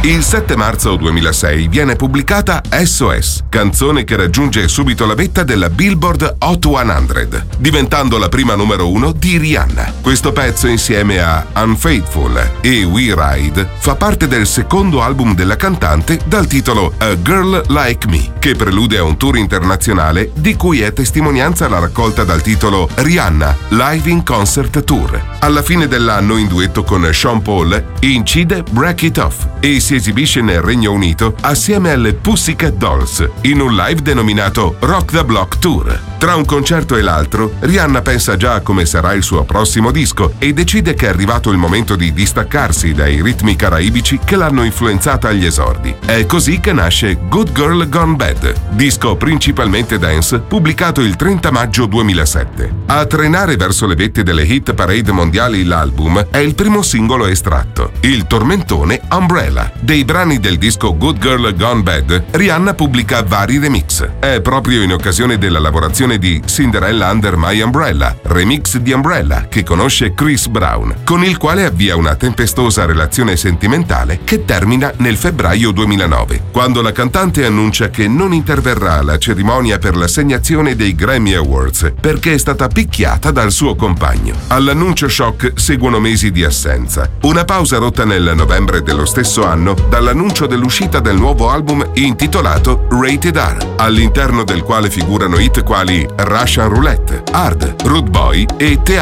Il 7 marzo 2006 viene pubblicata SOS, canzone che raggiunge subito la vetta della Billboard Hot 100, diventando la prima numero 1 di Rihanna. Questo pezzo, insieme a Unfaithful e We Ride, fa parte del secondo album della cantante dal titolo A Girl Like Me, che prelude a un tour internazionale di cui è testimonianza la raccolta dal titolo Rihanna Live in Concert Tour. Alla fine dell'anno, in duetto con Sean Paul, incide Break It Off e si esibisce nel Regno Unito assieme alle Pussycat Dolls in un live denominato Rock the Block Tour. Tra un concerto e l'altro, Rihanna pensa già a come sarà il suo prossimo disco e decide che è arrivato il momento di distaccarsi dai ritmi caraibici che l'hanno influenzata agli esordi. È così che nasce Good Girl Gone Bad, disco principalmente dance, pubblicato il 30 maggio 2007. A trenare verso le vette delle hit parade mondiali l'album è il primo singolo estratto, il tormentone Umbrella. Dei brani del disco Good Girl Gone Bad, Rihanna pubblica vari remix. È proprio in occasione della lavorazione di Cinderella Under My Umbrella, remix di Umbrella, che conosce Chris Brown, con il quale avvia una tempestosa relazione sentimentale che termina nel febbraio 2009, quando la cantante annuncia che non interverrà alla cerimonia per l'assegnazione dei Grammy Awards perché è stata picchiata dal suo compagno. All'annuncio shock seguono mesi di assenza, una pausa rotta nel novembre dello stesso anno dall'annuncio dell'uscita del nuovo album intitolato Rated R, all'interno del quale figurano hit quali Russian Roulette, Hard, Rude Boy e Teatro.